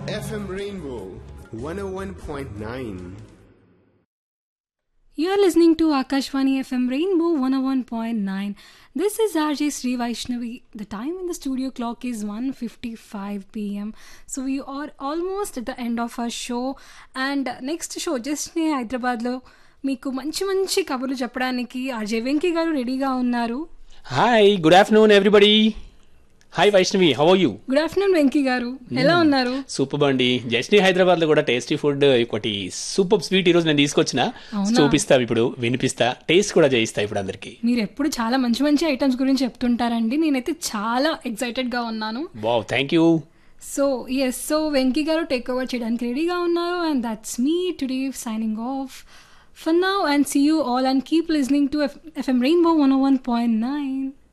FM Rainbow 101.9. You are listening to Akashvani FM Rainbow 101.9. This is RJ Sri Vaishnavi. The time in the studio clock is 1:55 p.m. So we are almost at the end of our show. And next show, just హైదరాబాద్లో మీకు మంచి మంచి కబుర్లు చెప్పడానికి RJ Venky గారు రెడీగా ఉన్నారు. Hi, good afternoon everybody. Hi Vaishnavi, how are you? Good afternoon Venky గారు, ఎలా ఉన్నారు? సూపర్ అండి. జస్నీ హైదరాబాద్ లో కూడా టేస్టీ ఫుడ్ ఒకటి సూపర్ స్వీట్ ఈ రోజు నేను తీసుకొచ్చిన, చూపిస్తా, ఇప్పుడు వినిపిస్తా, టేస్ట్ కూడా చేయిస్తా ఇప్పుడు అందరికి. మీరు ఎప్పుడు చాలా మంచి మంచి ఐటమ్స్ గురించి చెప్తుంటారండి, నేనైతే చాలా ఎక్సైటెడ్ గా ఉన్నాను. Wow, thank you. So yes, so Venky గారు టేక్ ఓవర్ చేయడానికి రెడీగా ఉన్నారు. And that's me today signing off for now, and see you all and keep listening to FM Rainbow 101.9.